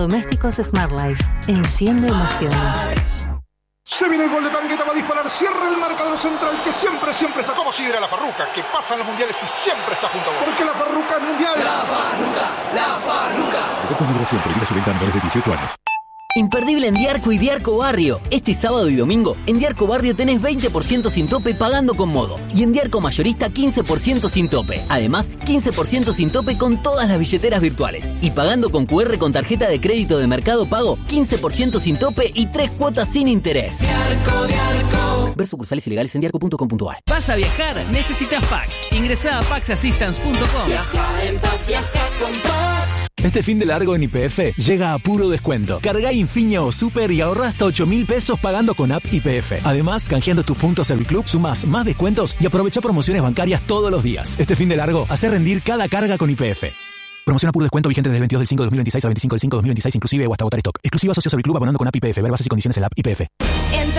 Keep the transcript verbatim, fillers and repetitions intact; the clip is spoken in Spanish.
Domésticos Smart Life. Enciende emociones. Se viene el gol de Tangueta, va a disparar, cierra el marcador central que siempre, siempre está como si era la Farruca, que pasa en los mundiales y siempre está junto a vos. Porque la Farruca es mundial. La Farruca, la Farruca. Con migración prohibida su venta a menores de dieciocho años. Imperdible en Diarco y Diarco Barrio. Este sábado y domingo, en Diarco Barrio tenés veinte por ciento sin tope pagando con Modo. Y en Diarco Mayorista quince por ciento sin tope. Además, quince por ciento sin tope con todas las billeteras virtuales. Y pagando con cu erre con tarjeta de crédito de Mercado Pago, quince por ciento sin tope y tres cuotas sin interés. Diarco, Diarco. Ver sucursales ilegales en diarco punto com punto a r. ¿Vas a viajar? Necesitas Pax. Ingresá a pax assistance punto com. Viaja en paz, viaja con Pax. Este fin de largo en Y P F llega a puro descuento. Cargá Infinia o Super y ahorrá hasta ocho mil pesos pagando con app Y P F. Además, canjeando tus puntos Serviclub, sumás más descuentos y aprovecha promociones bancarias todos los días. Este fin de largo, hace rendir cada carga con Y P F. Promoción a puro descuento vigente desde el veintidós del cinco de dos mil veintiséis al veinticinco del cinco de dos mil veintiséis inclusive o hasta agotar stock. Exclusiva socio Serviclub abonando con app Y P F. Ver bases y condiciones en la app Y P F.